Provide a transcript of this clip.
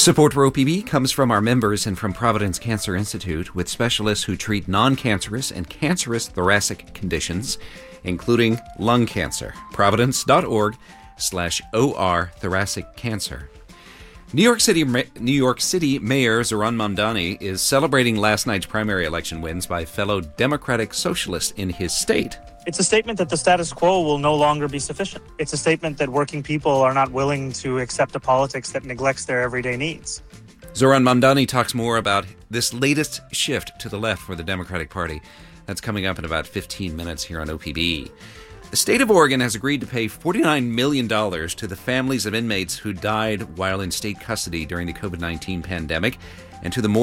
Support for OPB comes from our members and from Providence Cancer Institute, with specialists who treat non-cancerous and cancerous thoracic conditions, including lung cancer. Providence.org/OR thoracic cancer. New York City Mayor Zohran Mamdani is celebrating last night's primary election wins by fellow Democratic Socialists in his state. It's a statement that the status quo will no longer be sufficient. It's a statement that working people are not willing to accept a politics that neglects their everyday needs. Zohran Mamdani talks more about this latest shift to the left for the Democratic Party. That's coming up in about 15 minutes here on OPB. The state of Oregon has agreed to pay $49 million to the families of inmates who died while in state custody during the COVID-19 pandemic, and to the more